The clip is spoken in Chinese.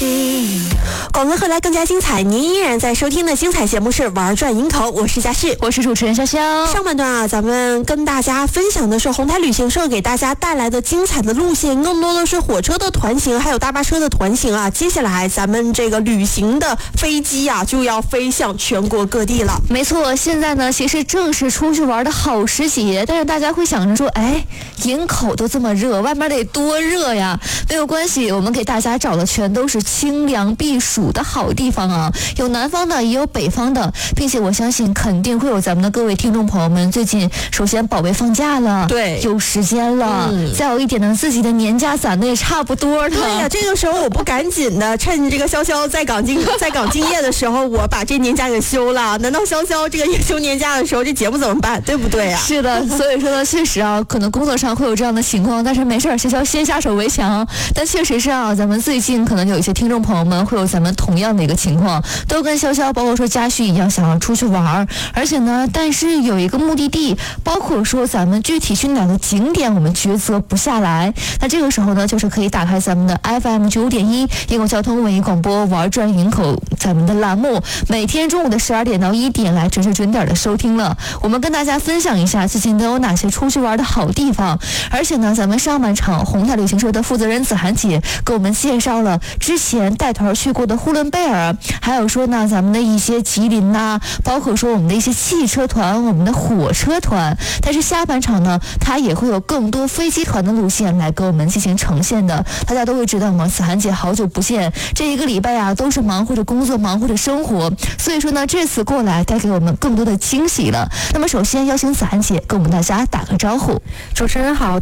广告后来更加精彩，您依然在收听的精彩节目是玩转营口，我是佳旭， 我是主持人潇潇。 上半段啊，咱们跟大家分享的是红台旅行社给大家带来的精彩的路线，更多的是火车的团行，还有大巴车的团行啊。接下来咱们这个旅行的飞机啊，就要飞向全国各地了。 没错，现在呢，其实正是出去玩的好时节，但是大家会想着说，哎，营口都这么热，外面得多热呀？没有关系，我们给大家找的全都是清凉避暑的好地方啊，有南方的，也有北方的，并且我相信肯定会有咱们的各位听众朋友们，最近首先宝贝放假了， 对， 有时间了，再有一点呢，自己的年假攒的也差不多了。 对呀，这个时候我不赶紧的趁这个潇潇在岗敬业的时候，我把这年假给休了，难道潇潇这个也休年假的时候，这节目怎么办？对不对啊？ 是的，所以说呢，确实啊，可能工作上会有这样的情况，但是没事儿，潇潇先下手为强。但确实是啊，咱们最近可能有一些听众朋友们会有咱们同样的一个情况，都跟潇潇包括说佳旭一样想要出去玩，而且呢，但是有一个目的地，包括说咱们具体去哪个景点我们抉择不下来。那这个时候呢，就是可以打开咱们的 FM 95.1营口交通文艺广播玩转营口咱们的栏目，每天中午的12点到1点来准时准点的收听了。我们跟大家分享一下最近都有哪些出去玩的好地方，而且呢，咱们上半场红塔旅行社的负责人子涵姐给我们介绍了之前带团去过的呼伦贝尔，还有说呢咱们的一些吉林呐，包括说我们的一些汽车团，我们的火车团。但是下半场呢，它也会有更多飞机团的路线来给我们进行呈现的。大家都会知道吗？子涵姐好久不见，这一个礼拜啊都是忙活着工作，忙活着生活，所以说呢，这次过来带给我们更多的惊喜了。那么首先邀请子涵姐跟我们大家打个招呼。 主持人好，